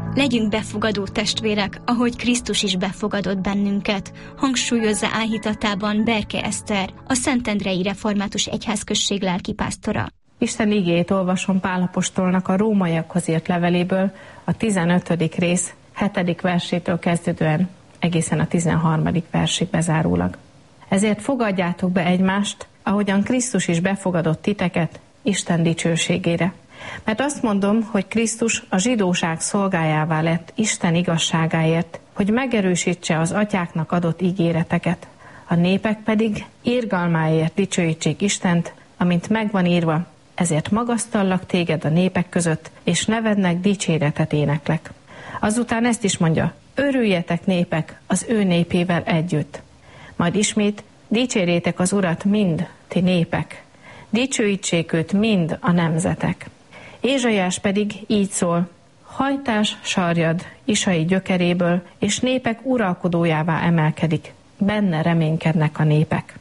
Legyünk befogadó testvérek, ahogy Krisztus is befogadott bennünket, hangsúlyozza áhítatában Berke Eszter, a Szentendrei Református Egyházközség lelkipásztora. Isten igéjét olvasom Pál apostolnak a rómaiakhoz írt leveléből, a 15. rész 7. versétől kezdődően egészen a 13. versig bezárólag. Ezért fogadjátok be egymást, ahogyan Krisztus is befogadott titeket Isten dicsőségére. Mert azt mondom, hogy Krisztus a zsidóság szolgájává lett Isten igazságáért, hogy megerősítse az atyáknak adott ígéreteket. A népek pedig irgalmáért dicsőítsék Istent, amint megvan írva, ezért magasztallak téged a népek között, és nevednek dicséretet éneklek. Azután ezt is mondja, örüljetek népek az ő népével együtt. Majd ismét dicsérjétek az Urat mind, ti népek. Dicsőítsék őt mind a nemzetek. Ézsaiás pedig így szól, hajtás sarjad Isai gyökeréből, és népek uralkodójává emelkedik, benne reménykednek a népek.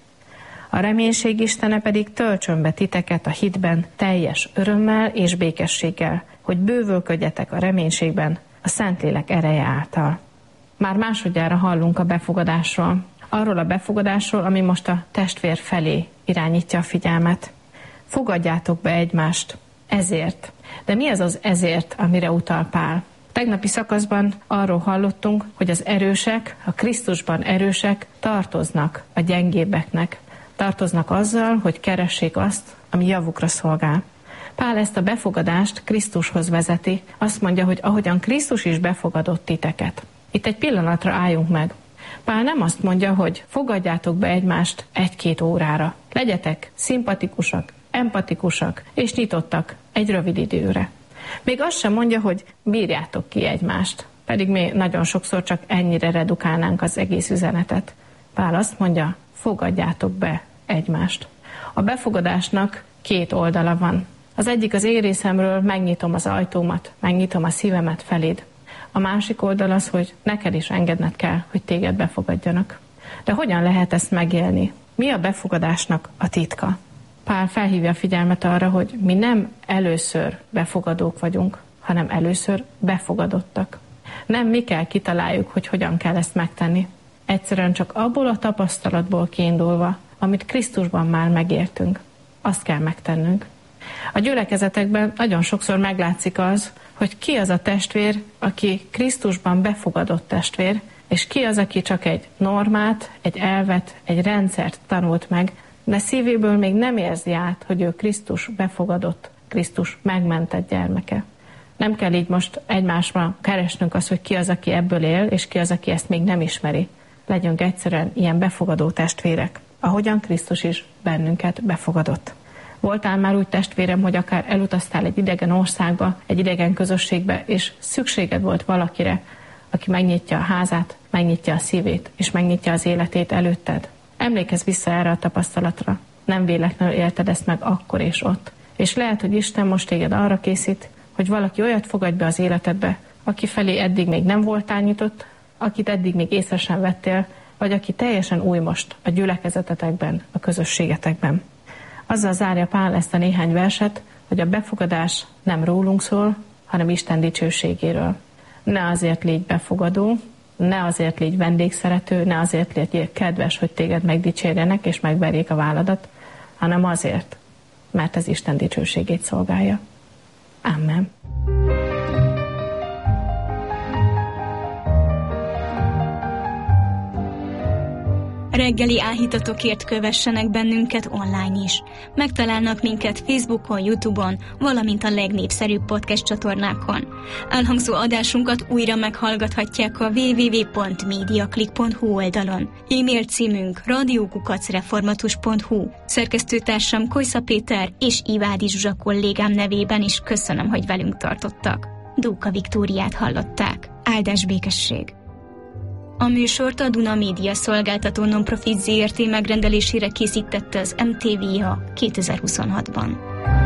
A reménység Istene pedig töltsön be titeket a hitben teljes örömmel és békességgel, hogy bővölködjetek a reménységben a Szentlélek ereje által. Már másodjára hallunk a befogadásról. Arról a befogadásról, ami most a testvér felé irányítja a figyelmet. Fogadjátok be egymást ezért. De mi ez az ezért, amire utal Pál? Tegnapi szakaszban arról hallottunk, hogy az erősek, a Krisztusban erősek tartoznak a gyengébbeknek. Tartoznak azzal, hogy keressék azt, ami javukra szolgál. Pál ezt a befogadást Krisztushoz vezeti. Azt mondja, hogy ahogyan Krisztus is befogadott titeket. Itt egy pillanatra álljunk meg. Pál nem azt mondja, hogy fogadjátok be egymást 1-2 órára. Legyetek szimpatikusak, empatikusak és nyitottak egy rövid időre. Még azt sem mondja, hogy bírjátok ki egymást. Pedig mi nagyon sokszor csak ennyire redukálnánk az egész üzenetet. Pál azt mondja, fogadjátok be egymást. A befogadásnak 2 oldala van. Az egyik az én részemről megnyitom az ajtómat, megnyitom a szívemet feléd. A másik oldal az, hogy neked is engedned kell, hogy téged befogadjanak. De hogyan lehet ezt megélni? Mi a befogadásnak a titka? Pál felhívja a figyelmet arra, hogy mi nem először befogadók vagyunk, hanem először befogadottak. Nem mi kell kitaláljuk, hogy hogyan kell ezt megtenni. Egyszerűen csak abból a tapasztalatból kiindulva, amit Krisztusban már megértünk, azt kell megtennünk. A gyülekezetekben nagyon sokszor meglátszik az, hogy ki az a testvér, aki Krisztusban befogadott testvér, és ki az, aki csak egy normát, egy elvet, egy rendszert tanult meg, de szívéből még nem érzi át, hogy ő Krisztus befogadott, Krisztus megmentett gyermeke. Nem kell így most egymásra keresnünk azt, hogy ki az, aki ebből él, és ki az, aki ezt még nem ismeri. Legyünk egyszerűen ilyen befogadó testvérek, ahogyan Krisztus is bennünket befogadott. Voltál már úgy testvérem, hogy akár elutaztál egy idegen országba, egy idegen közösségbe, és szükséged volt valakire, aki megnyitja a házát, megnyitja a szívét, és megnyitja az életét előtted. Emlékezz vissza erre a tapasztalatra. Nem véletlenül élted ezt meg akkor és ott. És lehet, hogy Isten most téged arra készít, hogy valaki olyat fogadj be az életedbe, aki felé eddig még nem voltál nyitott, akit eddig még észre sem vettél, vagy aki teljesen új most a gyülekezetetekben, a közösségetekben. Azzal zárja Pál ezt a néhány verset, hogy a befogadás nem rólunk szól, hanem Isten dicsőségéről. Ne azért légy befogadó, ne azért légy vendégszerető, ne azért légy kedves, hogy téged megdicsérjenek és megverjék a válladat, hanem azért, mert ez Isten dicsőségét szolgálja. Amen. Reggeli áhítatokért kövessenek bennünket online is. Megtalálnak minket Facebookon, YouTube-on, valamint a legnépszerűbb podcast csatornákon. Elhangzó adásunkat újra meghallgathatják a www.mediaclick.hu oldalon. E-mail címünk radio@reformatus.hu. Szerkesztőtársam Kojsza Péter és Ivádi Zsuzsa kollégám nevében is köszönöm, hogy velünk tartottak. Dóka Viktóriát hallották. Áldás békesség! A műsort a Duna Média szolgáltató non-profit ZRT megrendelésére készítette az MTVA 2026-ban.